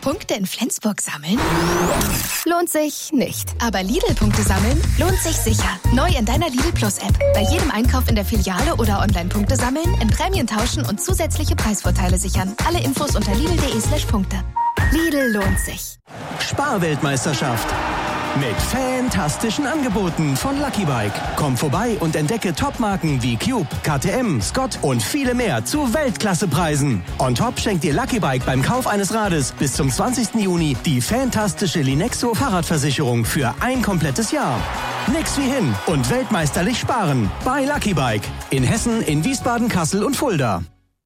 Punkte in Flensburg sammeln? Lohnt sich nicht. Aber Lidl-Punkte sammeln lohnt sich sicher. Neu in deiner Lidl Plus-App. Bei jedem Einkauf in der Filiale oder Online-Punkte sammeln, in Prämien tauschen und zusätzliche Preisvorteile sichern. Alle Infos unter lidl.de/Punkte. Lidl lohnt sich. Sparweltmeisterschaft. Mit fantastischen Angeboten von Lucky Bike. Komm vorbei und entdecke Topmarken wie Cube, KTM, Scott und viele mehr zu Weltklassepreisen. On top schenkt dir Lucky Bike beim Kauf eines Rades bis zum 20. Juni die fantastische Linexo Fahrradversicherung für ein komplettes Jahr. Nix wie hin und weltmeisterlich sparen bei Lucky Bike. In Hessen, in Wiesbaden, Kassel und Fulda.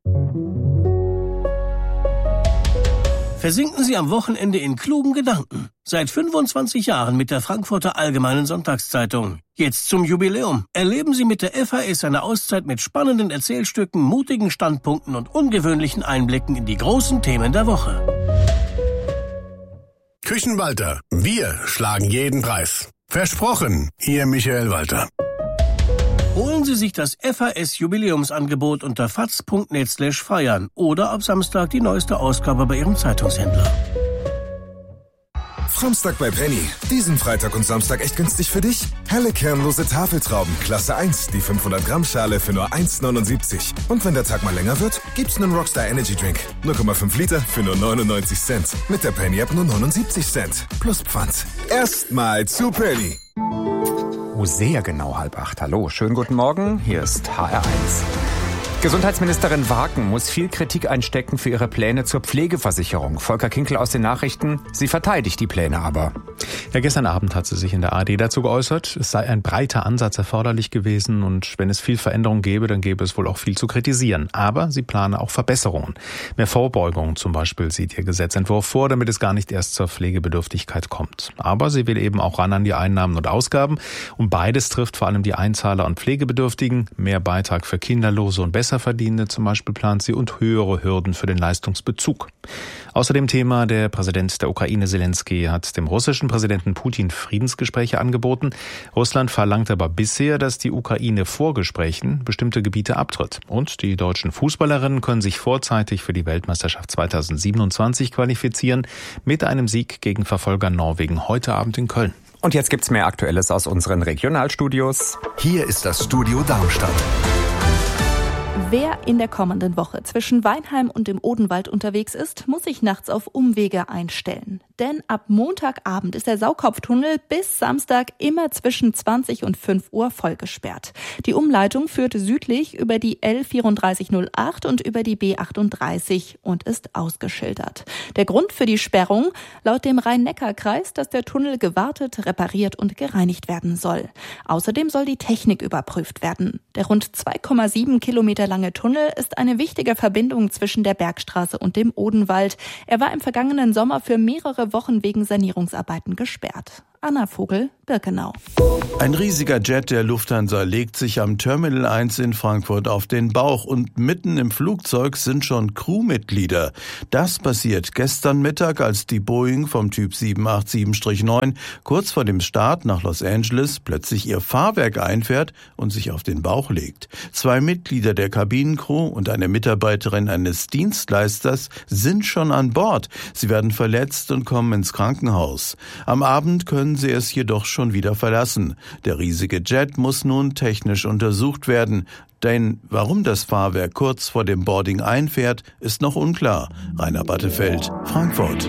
Versinken Sie am Wochenende in klugen Gedanken. Seit 25 Jahren mit der Frankfurter Allgemeinen Sonntagszeitung. Jetzt zum Jubiläum. Erleben Sie mit der FAS eine Auszeit mit spannenden Erzählstücken, mutigen Standpunkten und ungewöhnlichen Einblicken in die großen Themen der Woche. Küchenwalter. Wir schlagen jeden Preis. Versprochen, Ihr Michael Walter. Holen Sie sich das FAS-Jubiläumsangebot unter faz.net/feiern oder ab Samstag die neueste Ausgabe bei Ihrem Zeitungshändler. Samstag bei Penny. Diesen Freitag und Samstag echt günstig für dich? Helle kernlose Tafeltrauben, Klasse 1, die 500 Gramm Schale für nur 1,79. Und wenn der Tag mal länger wird, gibt's einen Rockstar Energy Drink. 0,5 Liter für nur 99 Cent. Mit der Penny App nur 79 Cent. Plus Pfand. Erstmal zu Penny. Sehr genau 7:30. Hallo, schönen guten Morgen, hier ist HR1. Gesundheitsministerin Waken muss viel Kritik einstecken für ihre Pläne zur Pflegeversicherung. Volker Kinkel aus den Nachrichten, sie verteidigt die Pläne aber. Ja, gestern Abend hat sie sich in der ARD dazu geäußert, es sei ein breiter Ansatz erforderlich gewesen und wenn es viel Veränderung gäbe, dann gäbe es wohl auch viel zu kritisieren. Aber sie plane auch Verbesserungen. Mehr Vorbeugung zum Beispiel sieht ihr Gesetzentwurf vor, damit es gar nicht erst zur Pflegebedürftigkeit kommt. Aber sie will eben auch ran an die Einnahmen und Ausgaben und beides trifft vor allem die Einzahler und Pflegebedürftigen. Mehr Beitrag für Kinderlose und Besserverdienende zum Beispiel plant sie und höhere Hürden für den Leistungsbezug. Außerdem Thema, der Präsident der Ukraine Zelensky hat dem russischen Präsidenten Putin Friedensgespräche angeboten. Russland verlangt aber bisher, dass die Ukraine vor Gesprächen bestimmte Gebiete abtritt. Und die deutschen Fußballerinnen können sich vorzeitig für die Weltmeisterschaft 2027 qualifizieren mit einem Sieg gegen Verfolger Norwegen heute Abend in Köln. Und jetzt gibt's mehr Aktuelles aus unseren Regionalstudios. Hier ist das Studio Darmstadt. Wer in der kommenden Woche zwischen Weinheim und dem Odenwald unterwegs ist, muss sich nachts auf Umwege einstellen. Denn ab Montagabend ist der Saukopftunnel bis Samstag immer zwischen 20 und 5 Uhr vollgesperrt. Die Umleitung führt südlich über die L3408 und über die B38 und ist ausgeschildert. Der Grund für die Sperrung? Laut dem Rhein-Neckar-Kreis, dass der Tunnel gewartet, repariert und gereinigt werden soll. Außerdem soll die Technik überprüft werden. Der rund 2,7 Kilometer lange Tunnel ist eine wichtige Verbindung zwischen der Bergstraße und dem Odenwald. Er war im vergangenen Sommer für mehrere Wochen wegen Sanierungsarbeiten gesperrt. Anna Vogel, Birkenau. Ein riesiger Jet der Lufthansa legt sich am Terminal 1 in Frankfurt auf den Bauch und mitten im Flugzeug sind schon Crewmitglieder. Das passiert gestern Mittag, als die Boeing vom Typ 787-9 kurz vor dem Start nach Los Angeles plötzlich ihr Fahrwerk einfährt und sich auf den Bauch legt. 2 Mitglieder der Kabinencrew und eine Mitarbeiterin eines Dienstleisters sind schon an Bord. Sie werden verletzt und kommen ins Krankenhaus. Am Abend können sie es jedoch schon wieder verlassen. Der riesige Jet muss nun technisch untersucht werden. Denn warum das Fahrwerk kurz vor dem Boarding einfährt, ist noch unklar. Rainer Battefeld, Frankfurt.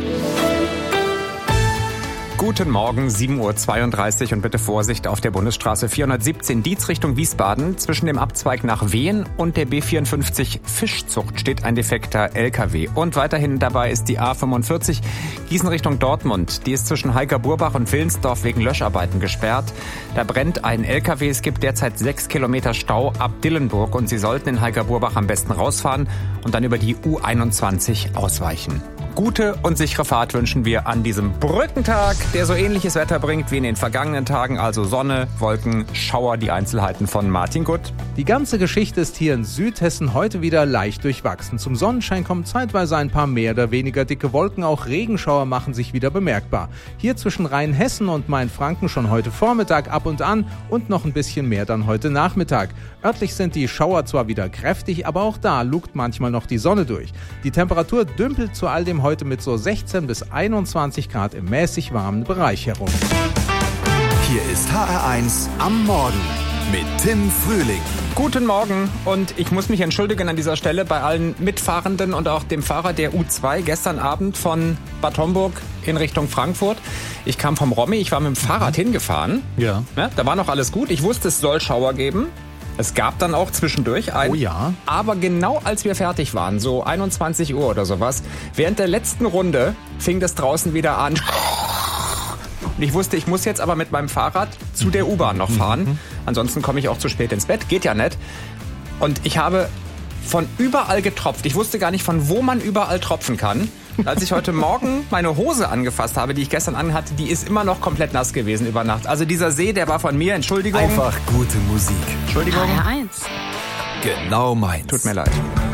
Guten Morgen, 7:32 Uhr und bitte Vorsicht auf der Bundesstraße 417 Dietz Richtung Wiesbaden. Zwischen dem Abzweig nach Wehen und der B54 Fischzucht steht ein defekter LKW. Und weiterhin dabei ist die A45 Gießen Richtung Dortmund. Die ist zwischen Heikerbourbach und Wilnsdorf wegen Löscharbeiten gesperrt. Da brennt ein LKW. Es gibt derzeit 6 Kilometer Stau ab Dillenburg und Sie sollten in Heikerbourbach am besten rausfahren und dann über die U21 ausweichen. Gute und sichere Fahrt wünschen wir an diesem Brückentag, der so ähnliches Wetter bringt wie in den vergangenen Tagen, also Sonne, Wolken, Schauer, die Einzelheiten von Martin Gutt. Die ganze Geschichte ist hier in Südhessen heute wieder leicht durchwachsen. Zum Sonnenschein kommen zeitweise ein paar mehr oder weniger dicke Wolken, auch Regenschauer machen sich wieder bemerkbar. Hier zwischen Rheinhessen und Mainfranken schon heute Vormittag ab und an und noch ein bisschen mehr dann heute Nachmittag. Örtlich sind die Schauer zwar wieder kräftig, aber auch da lugt manchmal noch die Sonne durch. Die Temperatur dümpelt zu all dem heute mit so 16 bis 21 Grad im mäßig warmen Bereich herum. Hier ist HR1 am Morgen mit Tim Frühling. Guten Morgen und ich muss mich entschuldigen an dieser Stelle bei allen Mitfahrenden und auch dem Fahrer der U2 gestern Abend von Bad Homburg in Richtung Frankfurt. Ich kam vom Rommi, ich war mit dem Fahrrad hingefahren. Ja. Da war noch alles gut. Ich wusste, es soll Schauer geben. Es gab dann auch zwischendurch einen. Oh ja. Aber genau als wir fertig waren, so 21 Uhr oder sowas, während der letzten Runde fing das draußen wieder an. Und ich wusste, ich muss jetzt aber mit meinem Fahrrad zu der U-Bahn noch fahren. Ansonsten komme ich auch zu spät ins Bett. Geht ja nicht. Und ich habe von überall getropft. Ich wusste gar nicht, von wo man überall tropfen kann. Als ich heute Morgen meine Hose angefasst habe, die ich gestern anhatte, die ist immer noch komplett nass gewesen über Nacht. Also dieser See, der war von mir. Entschuldigung. Einfach gute Musik. Entschuldigung. HR1. Genau meins. Tut mir leid.